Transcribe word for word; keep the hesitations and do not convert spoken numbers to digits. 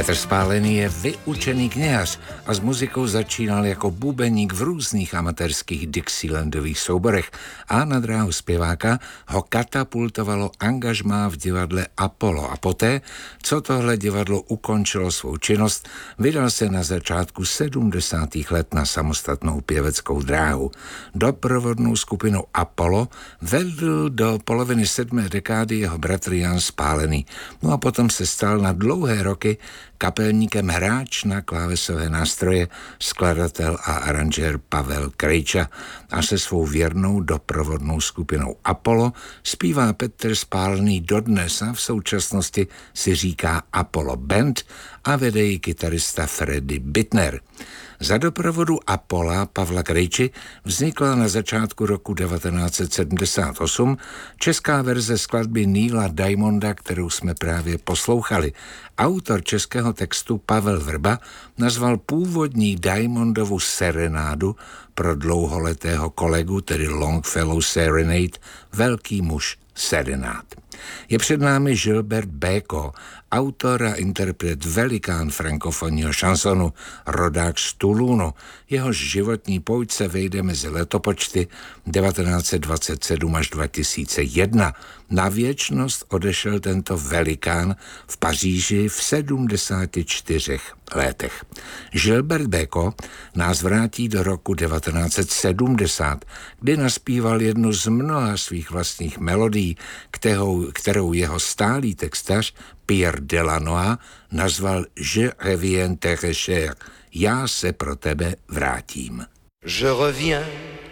Petr Spálený je vyučený kněhař a s muzikou začínal jako bubeník v různých amatérských Dixielandových souborech a na dráhu zpěváka ho katapultovalo angažmá v divadle Apollo a poté, co tohle divadlo ukončilo svou činnost, vydal se na začátku sedmdesátých let na samostatnou pěveckou dráhu. Doprovodnou skupinu Apollo vedl do poloviny sedmé dekády jeho bratr Jan Spálený, no a potom se stal na dlouhé roky kapelníkem hráč na klávesové nástroje, skladatel a aranžér Pavel Krejča a se svou věrnou doprovodnou skupinou Apollo zpívá Petr Spálený dodnes a v současnosti si říká Apollo Band a vede ji kytarista Freddy Bittner. Za doprovodu Apollo Pavla Krejči vznikla na začátku roku devatenáct set sedmdesát osm česká verze skladby Neila Diamonda, kterou jsme právě poslouchali. Autor českého textu Pavel Vrba nazval původní Diamondovu serenádu pro dlouholetého kolegu, tedy Longfellow Serenade, Velký muž serenád. Je před námi Gilbert Bécaud, autor a interpret velikán frankofonního šansonu, rodák z Toulonu. Jehož životní pouť se vejde mezi letopočty devatenáct set dvacet sedm až dva tisíce jedna. Na věčnost odešel tento velikán v Paříži v sedmdesáti čtyřech letech. Gilbert Bécaud nás vrátí do roku devatenáct set sedmdesát, kdy naspíval jednu z mnoha svých vlastních melodií, kterou, kterou jeho stálý textař Pierre Delanois nazval Je reviens te cher, já se pro tebe vrátím. Je reviens